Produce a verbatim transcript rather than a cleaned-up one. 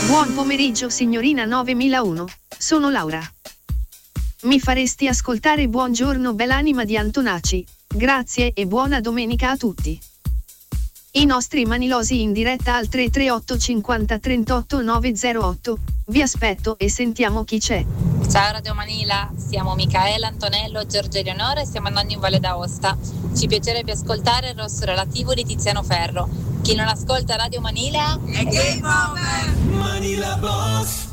Buon pomeriggio signorina novemilauno, sono Laura. Mi faresti ascoltare Buongiorno bell'anima di Antonacci, grazie e buona domenica a tutti. I nostri manilosi in diretta al tre tre otto cinquanta trentotto novecentotto, vi aspetto e sentiamo chi c'è. Ciao Radio Manila, siamo Micaela, Antonello, Giorgio e Eleonora e stiamo andando in Valle d'Aosta. Ci piacerebbe ascoltare il rosso relativo di Tiziano Ferro. Chi non ascolta Radio Manila è game over! Manila Boss!